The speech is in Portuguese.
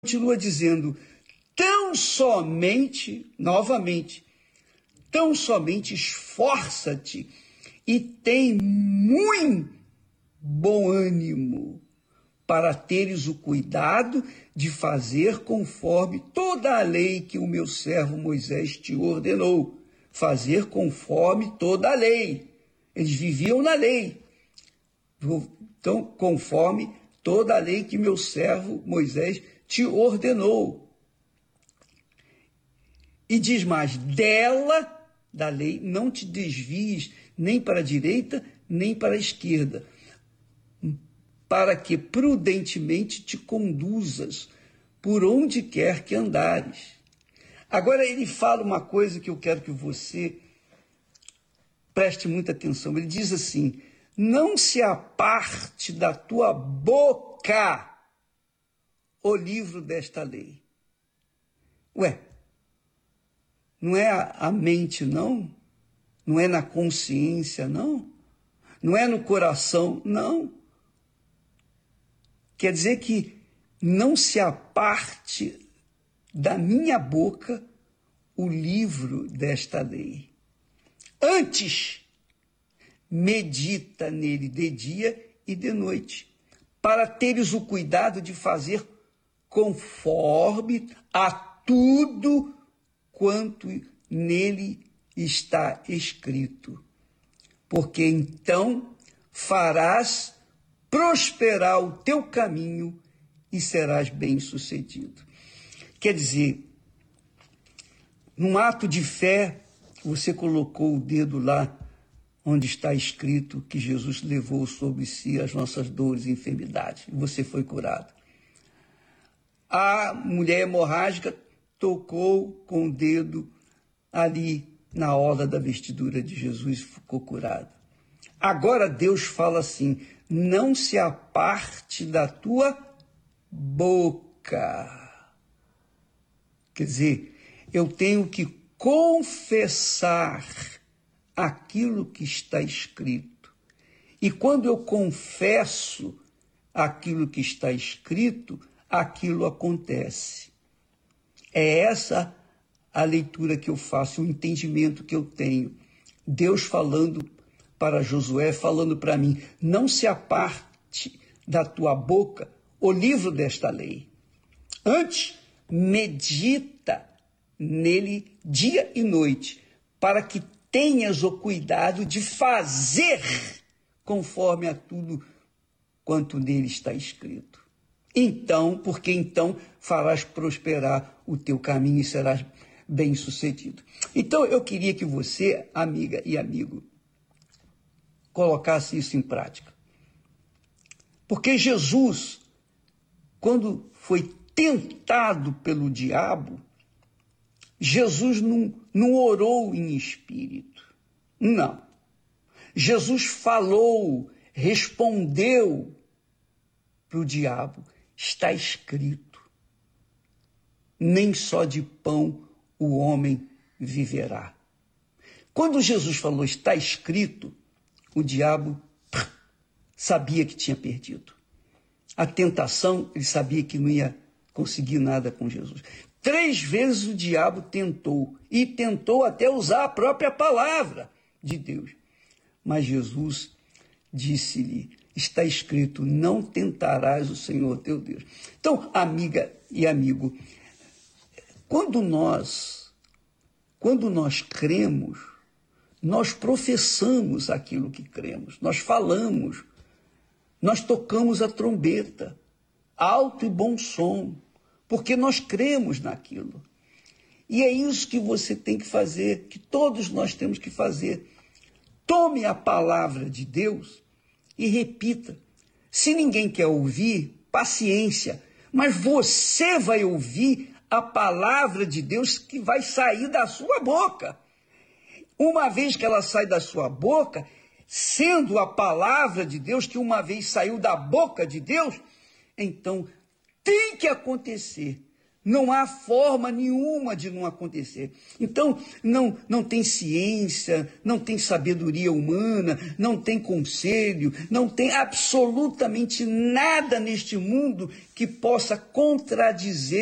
continua dizendo, tão somente, novamente, tão somente esforça-te e tem muito bom ânimo para teres o cuidado de fazer conforme toda a lei que o meu servo Moisés te ordenou. Fazer conforme toda a lei. Eles viviam na lei. Então, conforme toda a lei que meu servo Moisés te ordenou. E diz mais, dela, da lei, não te desvies nem para a direita, nem para a esquerda, para que prudentemente te conduzas por onde quer que andares. Agora ele fala uma coisa que eu quero que você preste muita atenção. Ele diz assim, não se aparte da tua boca o livro desta lei. Ué, não é a mente, não? Não é na consciência, não? Não é no coração, não? Quer dizer que não se aparte da minha boca o livro desta lei. Antes, medita nele de dia e de noite, para teres o cuidado de fazer conforme a tudo quanto nele está escrito. Porque então farás prosperar o teu caminho e serás bem-sucedido. Quer dizer, num ato de fé, você colocou o dedo lá onde está escrito que Jesus levou sobre si as nossas dores e enfermidades, e você foi curado. A mulher hemorrágica tocou com o dedo ali na orla da vestidura de Jesus e ficou curada. Agora Deus fala assim, não se aparte da tua boca. Quer dizer, eu tenho que confessar aquilo que está escrito. E quando eu confesso aquilo que está escrito, aquilo acontece. É essa a leitura que eu faço, o entendimento que eu tenho. Deus falando para Josué, falando para mim, não se aparte da tua boca o livro desta lei. Antes, medita nele dia e noite, para que tenhas o cuidado de fazer conforme a tudo quanto nele está escrito. Então, porque então farás prosperar o teu caminho e serás bem-sucedido. Então, eu queria que você, amiga e amigo, colocasse isso em prática. Porque Jesus, quando foi tentado pelo diabo, Jesus não orou em espírito. Não. Jesus falou, respondeu para o diabo. Está escrito, nem só de pão o homem viverá. Quando Jesus falou, está escrito, o diabo sabia que tinha perdido. A tentação, ele sabia que não ia conseguir nada com Jesus. 3 vezes o diabo tentou, e tentou até usar a própria palavra de Deus. Mas Jesus disse-lhe, está escrito, não tentarás o Senhor teu Deus. Então, amiga e amigo, quando nós cremos, nós professamos aquilo que cremos, nós falamos, nós tocamos a trombeta, alto e bom som, porque nós cremos naquilo. E é isso que você tem que fazer, que todos nós temos que fazer. Tome a palavra de Deus e repita. Se ninguém quer ouvir, paciência, mas você vai ouvir a palavra de Deus que vai sair da sua boca. Uma vez que ela sai da sua boca, sendo a palavra de Deus que uma vez saiu da boca de Deus, então tem que acontecer Não há forma nenhuma de não acontecer. Então, não tem ciência, não tem sabedoria humana, não tem conselho, não tem absolutamente nada neste mundo que possa contradizer